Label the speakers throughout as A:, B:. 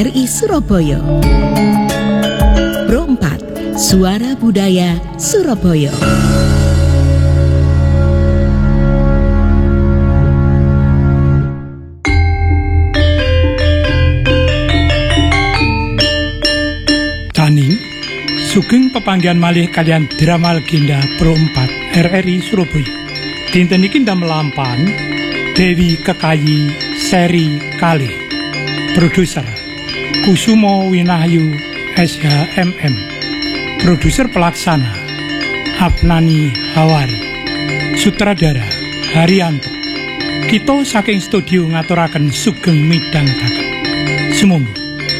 A: RRI Surabaya. Pro 4, Suara Budaya Surabaya.
B: Dani, sugeng pepanggihan malih kalian drama legenda Pro 4 RRI Surabaya. Dinten iki ndamelampan Dewi Kekayi seri kali. Produser Kusumo Winahyu SHMM. Produser pelaksana Afnani Hawari. Sutradara Haryanto. Kita saking studio ngaturaken sugeng midhangetaken. Sumangga.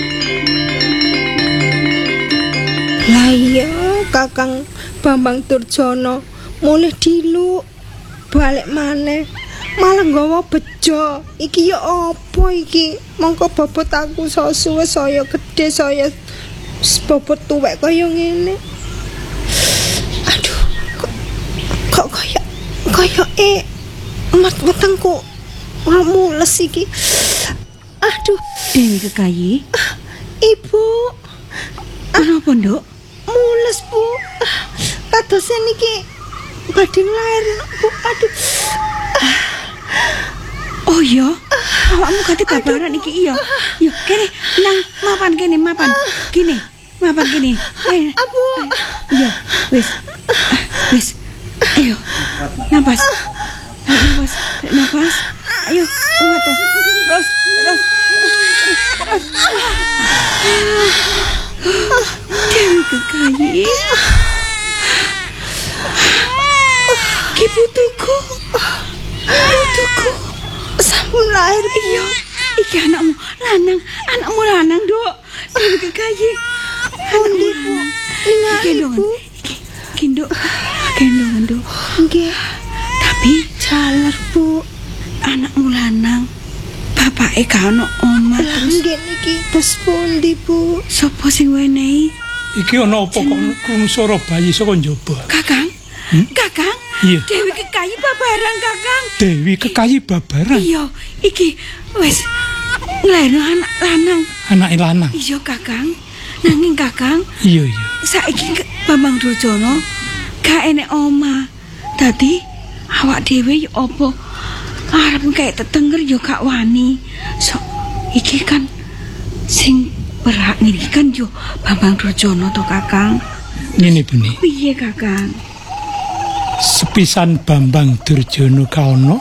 C: Lah iya Kakang Bambang Durjono mulih diluk balik maneh malah nggawa bejo. Iki ya apa iki? Mongko bobot aku suwe saya gedhe saya bobot tuwek kaya ngene. Aduh, kok kaya wetengku mules iki. Aduh,
D: Dewi Kekayi.
C: Ibu.
D: Kenapa, Nduk?
C: Mules, Bu. Kadose niki badhe lair, Bu. Aduh.
D: Oh iya, awakmu kate babaran iki iya. Yo, kene nang mapan kene, mapan. Gini, mapan gini.
C: Abu.
D: Iya, wis. Wis. Ayo. Napas. Napas, napas. Ayo, kuat. Terus. Dewi Kekayi. Ki putuku.
C: Sampun lahir
D: iya. Iki anakmu lanang, Dok. Dewi Kekayi.
C: Pundi, Bu? Ingat, Bu.
D: Gendong, Dok.
C: Nggih.
D: Tapi
C: Jaler, Bu.
D: anakmu lanang. Bapake gak ono omah terus.
C: Nggih niki terus pundi, Bu?
D: Sopo sing wenehi?
B: Iki ana apa kok krungu swara bayi saka njaba?
D: Kakang? Kakang?
B: Iya.
D: Dewi Kekayi babaran, Kakang.
B: Dewi Kekayi babaran.
D: Iya, iki wis nglairno anak lanang.
B: Anake lanang.
D: Iya, Kakang. Nanging Kakang,
B: Iya.
D: saiki Bambang Durjono gak enek omah. Dadi awak dhewe ya apa arep kayak tetenger ya gak wani. So, iki kan sing berhak niki kan yo Bambang Durjono to, Kakang.
B: Ngene Bune.
D: Piye, Kakang?
B: Sepisan Bambang Durjono kaono,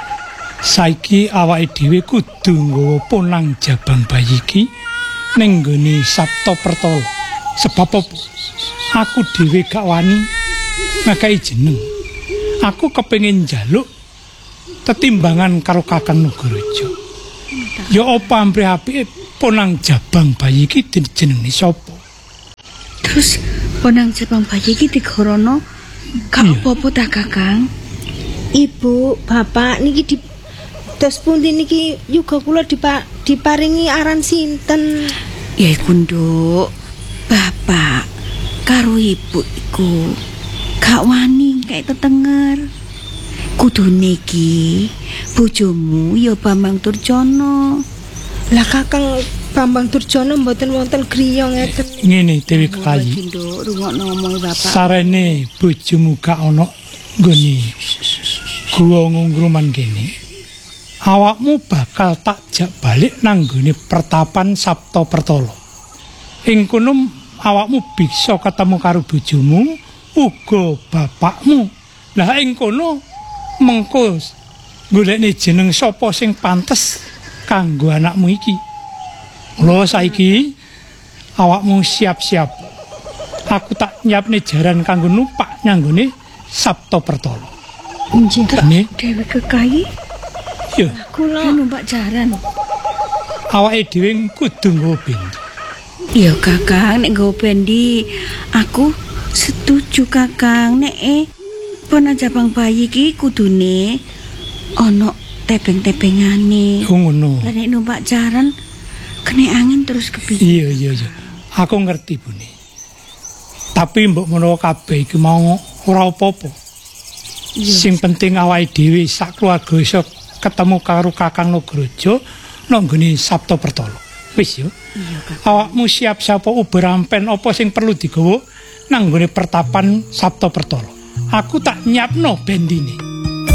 B: saiki awake dhewe kudu nggawa ponang jabang bayi iki ning nggone Sabta Pertala. Sebab apa? Aku dhewe gak wani ngakai jeneng. Aku kepengin njaluk tetimbangan karo Kakang Nagaraja. Ya apa amprih apike ponang jabang bayi iki dijenengi sapa?
D: Terus ponang jabang bayi iki digorono gak apa-apa ta, Kakang?
C: Ibu, Bapak niki terus pundi niki juga kula diparingi aran sinten?
D: Ya iku, Nduk. Bapak karo ibu iku gak wani kayak tetenger. Kudune iki bojomu ya Bambang Durjono.
C: Lah Kakang Bambang Durjono mboten wonten griya ngeten.
B: Ngene Dewi Kekayi.
D: Nduk, rungokno omonge Bapak.
B: Sarene bojomu gak ana nggone gua ngungruman kene. Awakmu bakal tak jak balik nang nggone pertapan Sabta Pertala. Ing kono awakmu bisa ketemu karo bojomu uga bapakmu. Lah ing kono mengko golekne jeneng sapa sing pantes kanggo anakmu iki. Lho saiki awakmu siap-siap. Aku tak nyiapne jaran kanggo numpak nyanggone Sabta Pertala.
D: Nggih,
B: Nih.
D: Dewi Kekayi.
B: Yo,
D: Kula numpak jaran.
B: awake dhewe kudu nggawa bendi.
D: Ya Kakang, nek nggo bendi aku setuju, Kakang. Nek ponang jabang bayi iki kudune ana tebeng-tebengane.
B: Oh ngono.
D: Lah nek numpak jaran kena angin terus kepiye?
B: Iya. Aku ngerti, Bune. Tapi mbok menawa kabeh iki mau ora apa-apa. Sing penting awake dhewe sak keluarga iso ketemu karo Kakang Nagaraja nang nggone Sabta Pertala. Wis yo. Awakmu siap sapa uber ampen apa sing perlu digawa nang nggone pertapan Sapta Pertala. Aku tak nyiapno bendine.